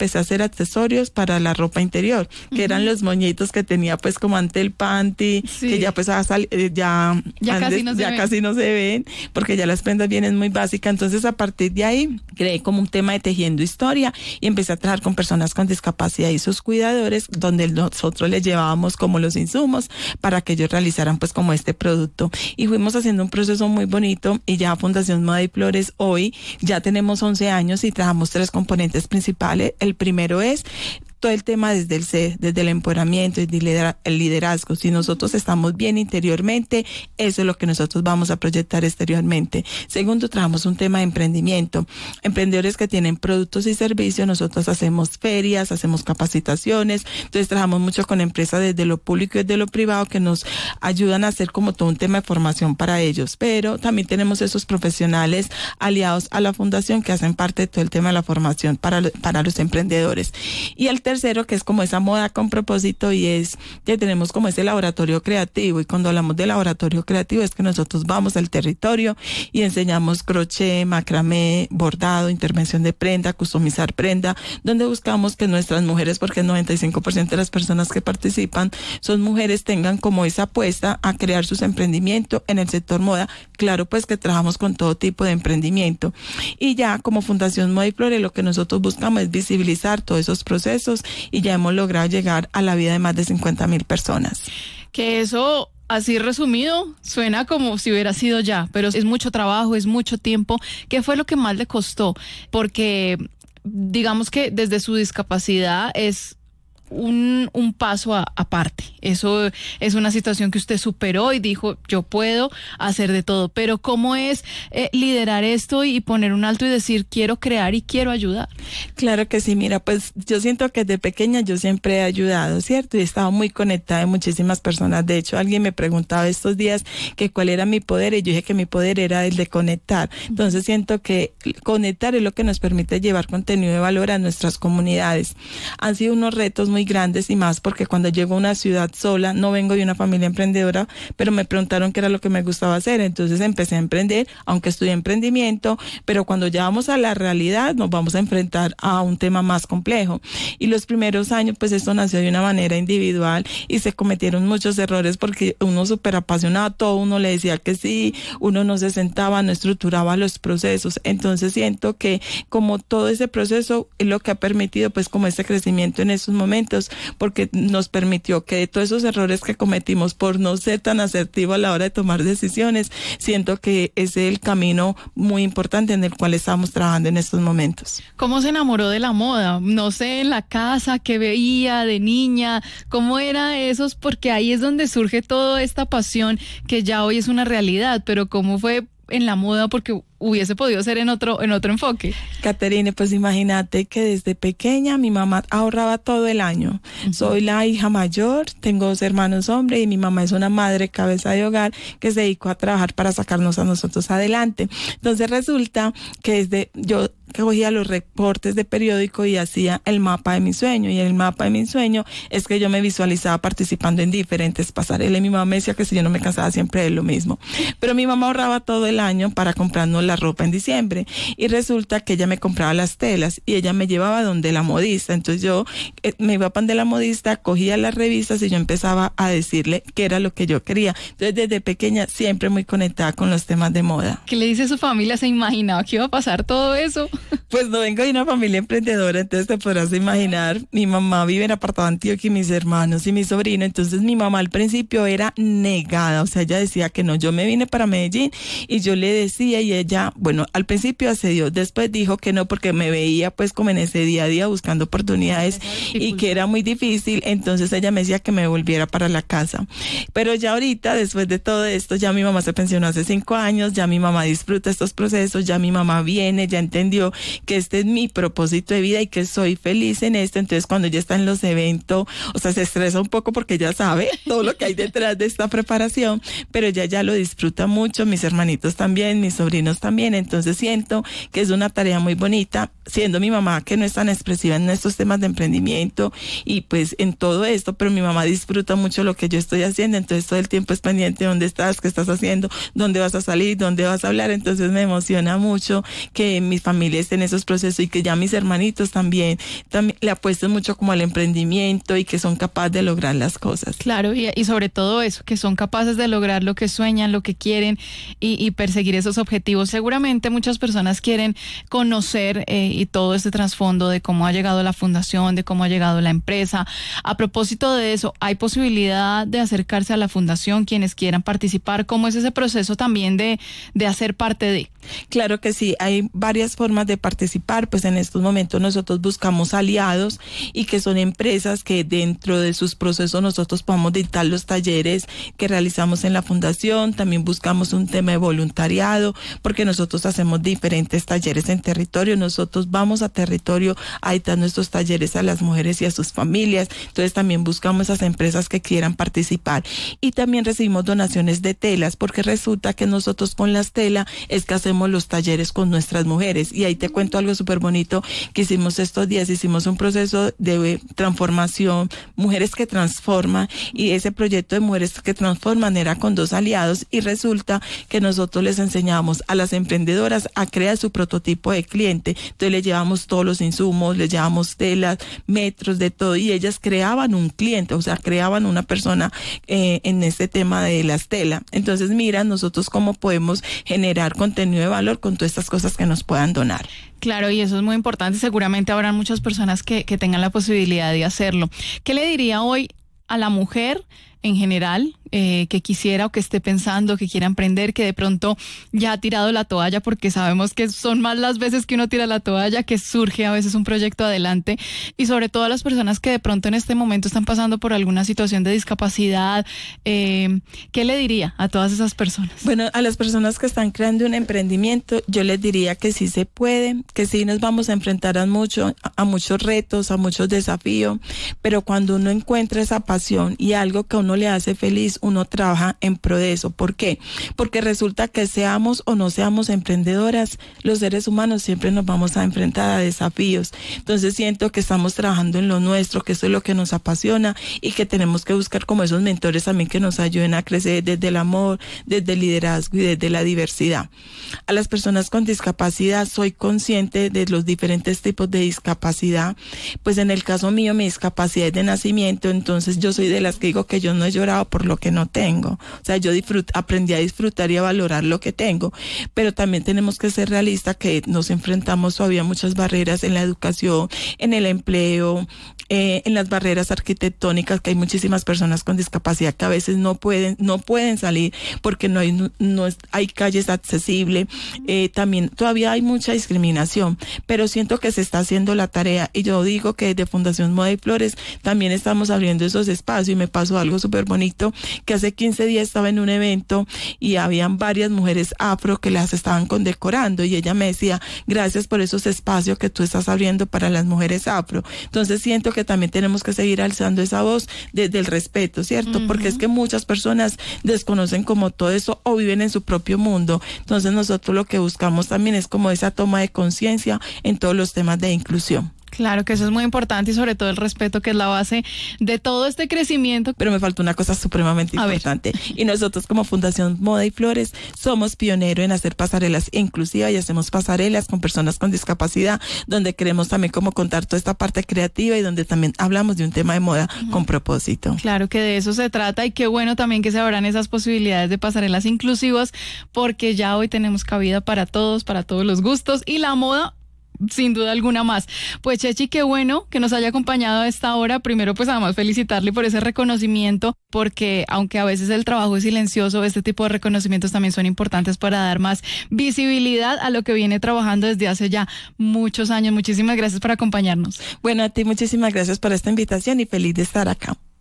empecé a hacer accesorios para la ropa interior, que eran los moñitos que tenía pues como ante el panty, que ya pues ya casi no se ven, porque ya las prendas vienen muy básicas. Entonces a partir de ahí creé como un tema de tejiendo historia y empecé a trabajar con personas con discapacidad y sus cuidadores, donde nosotros les llevábamos como los insumos para que ellos realizaran pues como este producto, y fuimos haciendo un proceso muy bonito. Y ya Fundación Moda y Flores hoy ya tenemos 11 años y trabajamos 3 componentes principales. El primero es todo el tema desde el ser, desde el empoderamiento y el liderazgo. Si nosotros estamos bien interiormente, eso es lo que nosotros vamos a proyectar exteriormente. Segundo, trabajamos un tema de emprendimiento. Emprendedores que tienen productos y servicios, nosotros hacemos ferias, hacemos capacitaciones. Entonces trabajamos mucho con empresas desde lo público y desde lo privado que nos ayudan a hacer como todo un tema de formación para ellos. Pero también tenemos esos profesionales aliados a la fundación que hacen parte de todo el tema de la formación para los emprendedores. Y el tercero, que es como esa moda con propósito, y es que tenemos como ese laboratorio creativo. Y cuando hablamos de laboratorio creativo es que nosotros vamos al territorio y enseñamos crochet, macramé, bordado, intervención de prenda, customizar prenda, donde buscamos que nuestras mujeres, porque el 95% de las personas que participan son mujeres, tengan como esa apuesta a crear sus emprendimientos en el sector moda. Claro, pues que trabajamos con todo tipo de emprendimiento. Y ya como Fundación Moda y Flores, lo que nosotros buscamos es visibilizar todos esos procesos, y ya hemos logrado llegar a la vida de más de 50,000 personas. Que eso, así resumido, suena como si hubiera sido ya, pero es mucho trabajo, es mucho tiempo. ¿Qué fue lo que más le costó? Porque digamos que desde su discapacidad es un paso aparte. Eso es una situación que usted superó y dijo, yo puedo hacer de todo. Pero ¿cómo es liderar esto y poner un alto y decir, quiero crear y quiero ayudar? Claro que sí, mira, pues yo siento que desde pequeña yo siempre he ayudado, ¿cierto? Y he estado muy conectada de muchísimas personas. De hecho, alguien me preguntaba estos días que cuál era mi poder, y yo dije que mi poder era el de conectar. Entonces siento que conectar es lo que nos permite llevar contenido de valor a nuestras comunidades. Han sido unos retos muy grandes, y más porque cuando llego a una ciudad sola, no vengo de una familia emprendedora, pero me preguntaron qué era lo que me gustaba hacer. Entonces empecé a emprender, aunque estudié emprendimiento, pero cuando ya vamos a la realidad nos vamos a enfrentar a un tema más complejo. Y los primeros años pues esto nació de una manera individual y se cometieron muchos errores porque uno súper apasionado, todo uno le decía que sí, uno no se sentaba, no estructuraba los procesos. Entonces siento que como todo ese proceso es lo que ha permitido pues como ese crecimiento en esos momentos, porque nos permitió que de todos esos errores que cometimos por no ser tan asertivo a la hora de tomar decisiones, siento que ese es el camino muy importante en el cual estamos trabajando en estos momentos. ¿Cómo se enamoró de la moda? No sé, en la casa, ¿qué veía de niña? ¿Cómo era eso? Porque ahí es donde surge toda esta pasión que ya hoy es una realidad, pero ¿cómo fue en la moda? Porque hubiese podido ser en otro enfoque. Caterine, pues imagínate que desde pequeña mi mamá ahorraba todo el año. Uh-huh. Soy la hija mayor, tengo 2 hermanos hombres y mi mamá es una madre cabeza de hogar que se dedicó a trabajar para sacarnos a nosotros adelante. Entonces resulta que yo cogía los reportes de periódico y hacía el mapa de mi sueño, y el mapa de mi sueño es que yo me visualizaba participando en diferentes pasarelas, y mi mamá me decía que si yo no me cansaba siempre de lo mismo, pero mi mamá ahorraba todo el año para comprarnos la ropa en diciembre, y resulta que ella me compraba las telas y ella me llevaba donde la modista. Entonces yo me iba para donde la modista, cogía las revistas y yo empezaba a decirle qué era lo que yo quería. Entonces desde pequeña siempre muy conectada con los temas de moda. ¿Qué le dice su familia? ¿Se imaginaba que iba a pasar todo eso? Pues no vengo de una familia emprendedora, entonces te podrás imaginar, mi mamá vive en apartado Antioquia y mis hermanos y mi sobrino. Entonces mi mamá al principio era negada, o sea, ella decía que no. Yo me vine para Medellín y yo le decía, y ella, bueno, al principio accedió, después dijo que no porque me veía pues como en ese día a día buscando oportunidades y que era muy difícil. Entonces ella me decía que me volviera para la casa, pero ya ahorita, después de todo esto, ya mi mamá se pensionó hace 5 años, ya mi mamá disfruta estos procesos, ya mi mamá viene, ya entendió que este es mi propósito de vida y que soy feliz en esto. Entonces cuando ella está en los eventos, o sea, se estresa un poco porque ella sabe todo lo que hay detrás de esta preparación, pero ella ya lo disfruta mucho, mis hermanitos también, mis sobrinos también. Entonces siento que es una tarea muy bonita, siendo mi mamá que no es tan expresiva en estos temas de emprendimiento y pues en todo esto, pero mi mamá disfruta mucho lo que yo estoy haciendo. Entonces todo el tiempo es pendiente, ¿dónde estás? ¿Qué estás haciendo? ¿Dónde vas a salir? ¿Dónde vas a hablar? Entonces me emociona mucho que mi familia en esos procesos y que ya mis hermanitos también le apuesten mucho como al emprendimiento y que son capaces de lograr las cosas. Claro, y sobre todo eso, que son capaces de lograr lo que sueñan, lo que quieren y perseguir esos objetivos. Seguramente muchas personas quieren conocer y todo este trasfondo de cómo ha llegado la fundación, de cómo ha llegado la empresa. A propósito de eso, ¿hay posibilidad de acercarse a la fundación quienes quieran participar? ¿Cómo es ese proceso también de hacer parte de? Claro que sí, hay varias formas de participar, pues en estos momentos nosotros buscamos aliados y que son empresas que dentro de sus procesos nosotros podamos dictar los talleres que realizamos en la fundación. También buscamos un tema de voluntariado, porque nosotros hacemos diferentes talleres en territorio. Nosotros vamos a territorio a dictar nuestros talleres a las mujeres y a sus familias. Entonces también buscamos esas empresas que quieran participar. Y también recibimos donaciones de telas, porque resulta que nosotros con las telas es que hacemos los talleres con nuestras mujeres. Y ahí te cuento algo súper bonito que hicimos estos días. Hicimos un proceso de transformación, Mujeres que Transforman, y ese proyecto de Mujeres que Transforman era con 2 aliados, y resulta que nosotros les enseñamos a las emprendedoras a crear su prototipo de cliente. Entonces les llevamos todos los insumos, les llevamos telas, metros, de todo, y ellas creaban un cliente, o sea, creaban una persona en este tema de las telas. Entonces mira, nosotros cómo podemos generar contenido de valor con todas estas cosas que nos puedan donar. Claro, y eso es muy importante. Seguramente habrán muchas personas que tengan la posibilidad de hacerlo. ¿Qué le diría hoy a la mujer en general que quisiera o que esté pensando, que quiera emprender, que de pronto ya ha tirado la toalla, porque sabemos que son más las veces que uno tira la toalla que surge a veces un proyecto adelante, y sobre todo a las personas que de pronto en este momento están pasando por alguna situación de discapacidad? ¿Qué le diría a todas esas personas? Bueno, a las personas que están creando un emprendimiento, yo les diría que sí se puede, que sí nos vamos a enfrentar a muchos retos, a muchos desafíos, pero cuando uno encuentra esa pasión y algo que a uno le hace feliz, uno trabaja en pro de eso. ¿Por qué? Porque resulta que seamos o no seamos emprendedoras, los seres humanos siempre nos vamos a enfrentar a desafíos. Entonces siento que estamos trabajando en lo nuestro, que eso es lo que nos apasiona, y que tenemos que buscar como esos mentores también que nos ayuden a crecer desde el amor, desde el liderazgo y desde la diversidad. A las personas con discapacidad, soy consciente de los diferentes tipos de discapacidad. Pues en el caso mío, mi discapacidad es de nacimiento, entonces yo soy de las que digo que yo no he llorado por lo que no tengo. O sea, yo aprendí a disfrutar y a valorar lo que tengo, pero también tenemos que ser realistas, que nos enfrentamos todavía a muchas barreras en la educación, en el empleo, en las barreras arquitectónicas, que hay muchísimas personas con discapacidad que a veces no pueden salir porque no hay calles accesibles. También todavía hay mucha discriminación, pero siento que se está haciendo la tarea, y yo digo que desde Fundación Moda y Flores también estamos abriendo esos espacios. Y me pasó algo súper bonito, que hace 15 días estaba en un evento y habían varias mujeres afro que las estaban condecorando, y ella me decía: gracias por esos espacios que tú estás abriendo para las mujeres afro. Entonces siento que también tenemos que seguir alzando esa voz desde el respeto, ¿cierto? Uh-huh. Porque es que muchas personas desconocen como todo eso o viven en su propio mundo. Entonces nosotros lo que buscamos también es como esa toma de conciencia en todos los temas de inclusión. Claro que eso es muy importante, y sobre todo el respeto, que es la base de todo este crecimiento. Pero me faltó una cosa supremamente importante. Y nosotros como Fundación Moda y Flores somos pioneros en hacer pasarelas inclusivas, y hacemos pasarelas con personas con discapacidad, donde queremos también como contar toda esta parte creativa y donde también hablamos de un tema de moda con propósito. Claro que de eso se trata, y qué bueno también que se abran esas posibilidades de pasarelas inclusivas, porque ya hoy tenemos cabida para todos los gustos, y la moda sin duda alguna más. Pues Chechi, qué bueno que nos haya acompañado a esta hora. Primero, pues además felicitarle por ese reconocimiento, porque aunque a veces el trabajo es silencioso, este tipo de reconocimientos también son importantes para dar más visibilidad a lo que viene trabajando desde hace ya muchos años. Muchísimas gracias por acompañarnos. Bueno, a ti muchísimas gracias por esta invitación y feliz de estar acá.